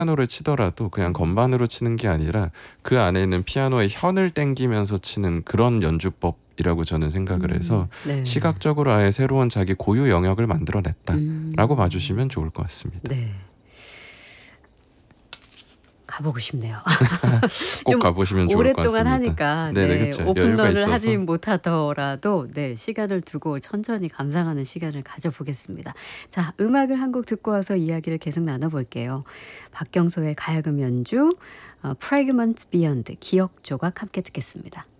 피아노를 치더라도 그냥 건반으로 치는 게 아니라 그 안에 있는 피아노의 현을 땡기면서 치는 그런 연주법이라고 저는 생각을 해서 네. 시각적으로 아예 새로운 자기 고유 영역을 만들어냈다라고 봐주시면 좋을 것 같습니다. 네. 가보고 싶네요. 꼭 좀 가보시면 좋을 것 오랫동안 같습니다. 하니까 네네, 네, 그렇죠. 여유가 오픈런을 있어서. 하지 못하더라도 네, 시간을 두고 천천히 감상하는 시간을 가져보겠습니다. 자, 음악을 한 곡 듣고 와서 이야기를 계속 나눠볼게요. 박경소의 가야금 연주, Fragments Beyond, 기억 조각 함께 듣겠습니다.